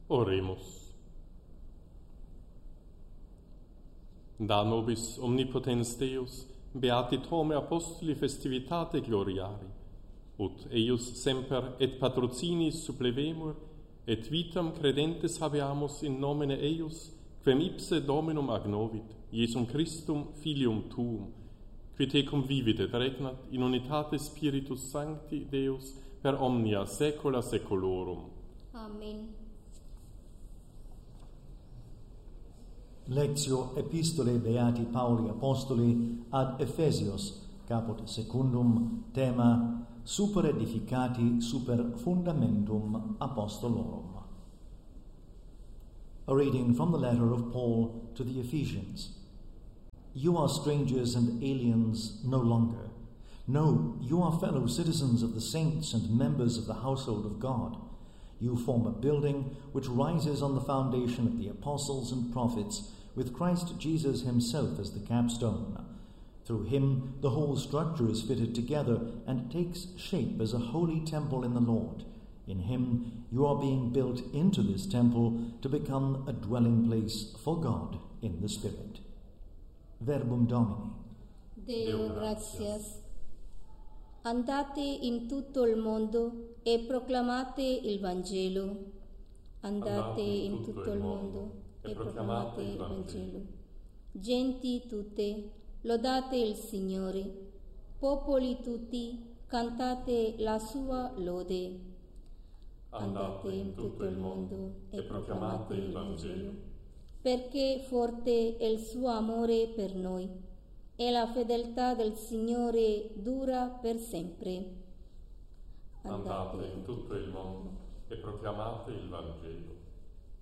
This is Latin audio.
Oremus. Da nobis omnipotens Deus, beati tome apostoli festivitate gloriari, ut eius semper et patrocinis supplevemur, et vitam credentes habeamus in nomine eius, quem ipse Dominum agnovit, Iesum Christum, Filium Tuum, qui tecum vivit et regnat in unitate Spiritus Sancti Deus per omnia saecula saeculorum. Amen. Lectio Epistolae Beati Pauli Apostoli ad Ephesios, caput secundum, tema super edificati super fundamentum apostolorum. A reading from the letter of Paul to the Ephesians. You are strangers and aliens no longer. No, you are fellow citizens of the saints and members of the household of God. You form a building which rises on the foundation of the apostles and prophets, with Christ Jesus himself as the capstone. Through him the whole structure is fitted together and takes shape as a holy temple in the Lord. In him you are being built into this temple to become a dwelling place for God in the Spirit. Verbum Domini. Deo gratias. Andate in tutto il mondo e proclamate il Vangelo. Andate in tutto il mondo e proclamate il Vangelo. Genti tutte, lodate il Signore. Popoli tutti, cantate la sua lode. Andate in tutto il mondo e proclamate il Vangelo. Perché forte è il suo amore per noi e la fedeltà del Signore dura per sempre. Andate in tutto il mondo e proclamate il Vangelo.